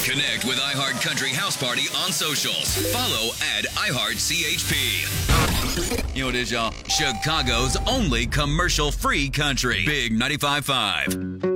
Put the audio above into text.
Connect with iHeart Country House Party on socials. Follow at iHeartCHP. You know what it is, y'all? Chicago's only commercial-free country. Big 95.5.